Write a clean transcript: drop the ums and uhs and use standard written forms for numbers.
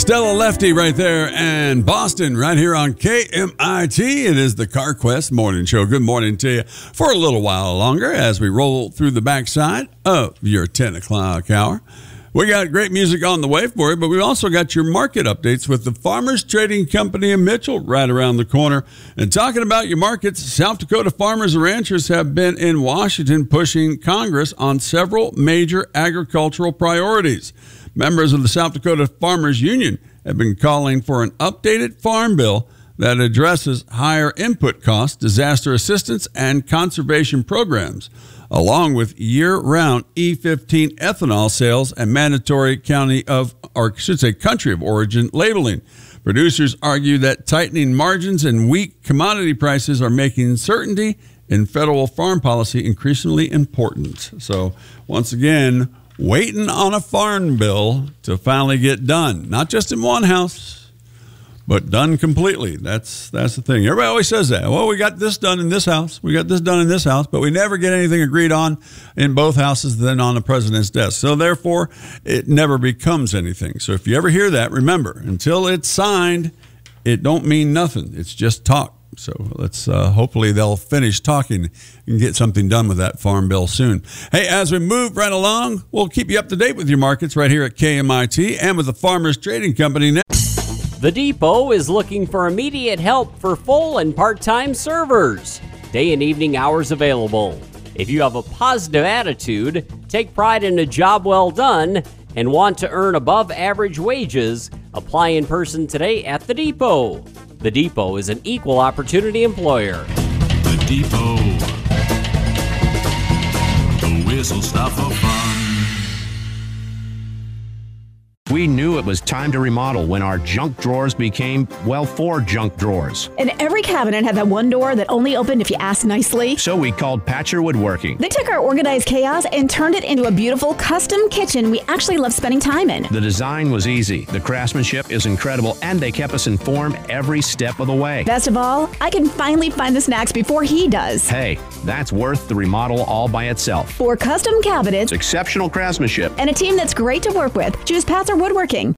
Stella Lefty right there, and Boston right here on KMIT. It is the CarQuest Morning Show. Good morning to you for a little while longer as we roll through the backside of your 10 o'clock hour. We got great music on the way for you, but we also got your market updates with the Farmers Trading Company of Mitchell right around the corner. And talking about your markets, South Dakota farmers and ranchers have been in Washington pushing Congress on several major agricultural priorities. Members of the South Dakota Farmers Union have been calling for an updated farm bill that addresses higher input costs, disaster assistance, and conservation programs, along with year-round E15 ethanol sales and mandatory country of origin labeling. Producers argue that tightening margins and weak commodity prices are making certainty in federal farm policy increasingly important. So, once again, waiting on a farm bill to finally get done, not just in one house, but done completely. That's the thing. Everybody always says that. Well, we got this done in this house. We got this done in this house, but we never get anything agreed on in both houses then on the president's desk. So therefore, it never becomes anything. So if you ever hear that, remember, until it's signed, it don't mean nothing. It's just talk. So let's hopefully they'll finish talking and get something done with that farm bill soon. Hey, as we move right along, we'll keep you up to date with your markets right here at KMIT and with the Farmers Trading Company now. The Depot is looking for immediate help for full and part-time servers. Day and evening hours available. If you have a positive attitude, take pride in a job well done, and want to earn above average wages, apply in person today at The Depot. The Depot is an equal opportunity employer. The Depot. The whistle stop for fun. We knew it was time to remodel when our junk drawers became, well, 4 junk drawers. And every cabinet had that one door that only opened if you asked nicely. So we called Patcher Woodworking. They took our organized chaos and turned it into a beautiful custom kitchen we actually love spending time in. The design was easy, the craftsmanship is incredible, and they kept us informed every step of the way. Best of all, I can finally find the snacks before he does. Hey, that's worth the remodel all by itself. For custom cabinets, Exceptional craftsmanship, and a team that's great to work with, choose Patzer Woodworking.